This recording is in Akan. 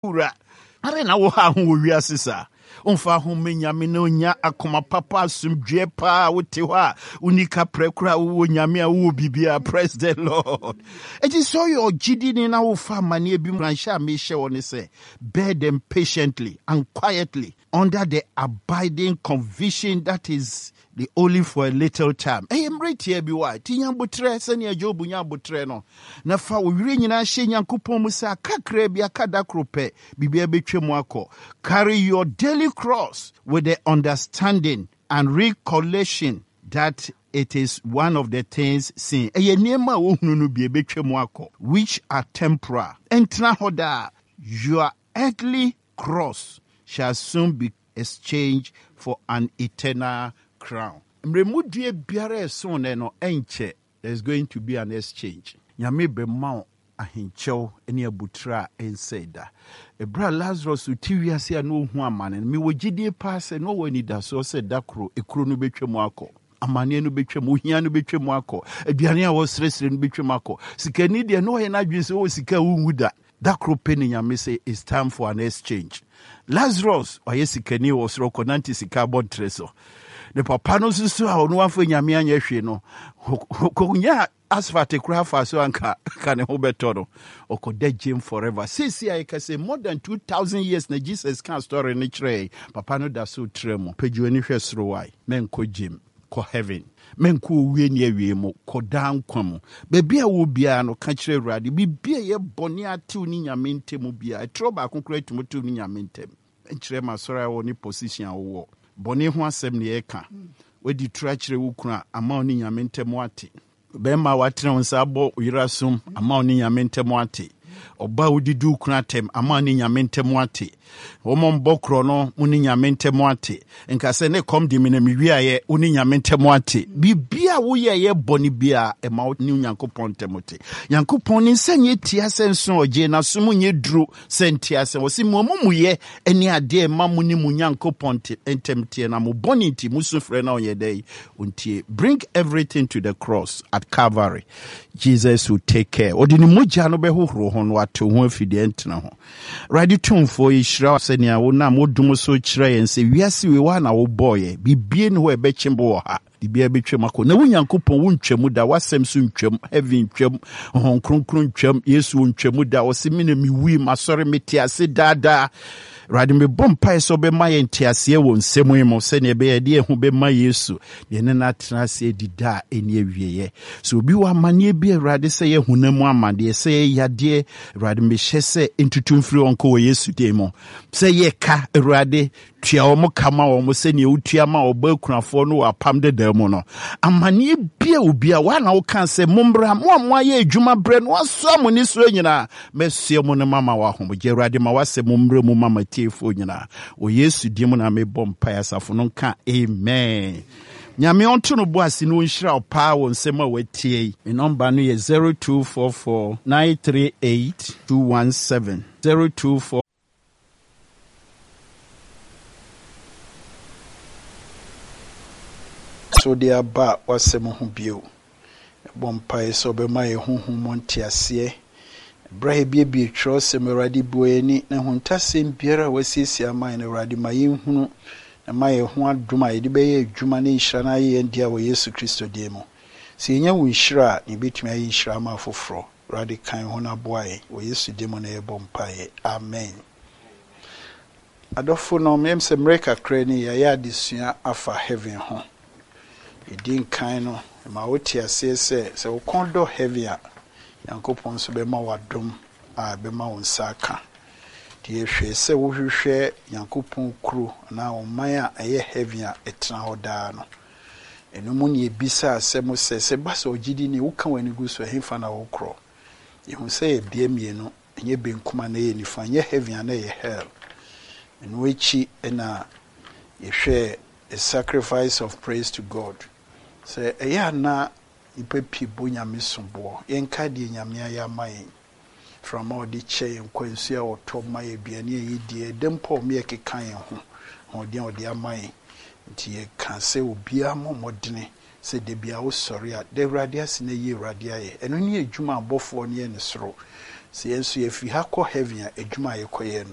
Are na wo ha ho wi asesa. Onfa ho menyame na onya akoma papa asumdwe pa wote ho a unika prekura wo nyame a wo bibia. Praise the Lord. It is so your gidi ni na wo fa mane bi mransha me hye woni say bear them patiently and quietly under the abiding conviction that is the only for a little time. Emrate here be why tinya botre se ne Job nya botre no na fa wo wire nyina hye Nyankopon mu sa kakra bia kada krope bibia betwem akọ. Carry your daily cross with the understanding and recollection that it is one of the things seen. Which are temporal. Entra your earthly cross shall soon be exchanged for an eternal crown. There's going to be an exchange. Ahincho eni abutra enseda ebra Lazarus utiwia se no hu amane me wogidie pass no wani da so se dakro ekro no betwem akọ amane no betwem ohia no betwem akọ aduane a wo sresre no betwem akọ sikani de no ye na dwen se wo sika wu da dakro peni nyame say it's time for an exchange. Lazarus oye sikani wo sro konanti sika bodtreso the papa no susu a no afọ nyame anya hwe no konya asfate kurafa so anka kane hobetoro okodegem forever. Sisi I can say more than 2,000 years na Jesus can story ni chere papa no da so tremo pejuani hwesro wai men ko gym ko heaven men ko wie ni awie mu ko dan kwam bebi a wo bia no ka chere urade bibia ye boni atew ni nyame ntemu bia etro ba konkura tumutu ni nyame ntem enchere masora wo ni position wo boni ho asem ne ye ka wedi tra chere wo kuna ama oni nyame ntemu ate bema watena unsabo uyirasum ama oni nyame ntemu ate oba udidu kuna tem ama oni nyame ntemu ate womo mbokro no muni nyame ntemu ate nka se ne kom di mena miwia ye uni nyame ntemu ate bibia wo ye boni bia e ma ni Nyankopon temote Nyankopon ni sanye tia senso oje na sumu nye dru sentia se wosi momu ye eni ade ma muni mu Nyankopon entemte na mo boni ti musufre na onye dei untie. Bring everything to the cross at Calvary. Jesus will take care. Odini moja no be hohoro ho no ato ho afide entena ho. Ready to for ishra senia wo na modum so kire yen se wiase we wa na wo boye bibie ne ho ebe chimbo ha bibia betwem akọ na Nyankopon wo ntwam da wasem so ntwam heaven ntwam hon kronkron ntwam Yesu ntwam da osimine mi wi masore metiase dada radi me bompa so be ma yentiase wo nsemu imo se ne be de hu be ma Yesu de ne na trase dida eni awieye so obi wa mane bi radi se ye hunamu amade se ye yade radi me hyese entutumfiri onko wo Yesu de mo se ye ka radi tua omo kama omo se ne utua ma oba kunafo no apam de demo no amane bia obi a wa na wo kan se mombra mo ye adwuma bre no aso amoni so nyina mesie mo ne mama wa ho je radi ma wase mombra mu mama tiefo nyina o Yesu di mo na me bompa ya safo no ka amen. Nyame onto no bo ase no nhira opa wo nsema watie e number no ye 0244 938 217 024 so dia ba wasem ho bio bompa so be ma ye honhom montiase Brahe bie tro semeradi boeni na huntasem biara wasisi aman na radi mayehunu na maye ho aduma ye de beye adwuma na nhira na ye ndia wo Yesu Kristo demo se nya wo nhira ne betumi ayi nhira ma foforo radi kan ho na boae wo Yesu demo na ye bompae amen. Adofo no mem se mreka krani ya adesua afa heaven ho edin kan no ma woti ase se wo kondo heaven a Nyankopon so be ma wadom a be ma wonsaka die hwe se wo hwehwe Nyankopon kru na wo man a eye heaven a etena hoda no eno mu ne ebisa asem se basa ogidi ne wo kan wani gu so hemfa na wo kro yehu se e bia mienu enye benkuma na ye nifa nye heaven na ye hell eno echi na ye hwe a sacrifice of praise to God se eya na ipepi bonya mesumbo yenka de nyame ya mai from all the chain kwansu a oto mai biane yi die dempo me kekan ho odi amai nti ye kan se obia momodene se de bia wo sori a de wrade ase na yi wrade aye eno ni adwuma abofo ne ye ne soro se yensu ye fi ha ko heaven a adwuma ye koye no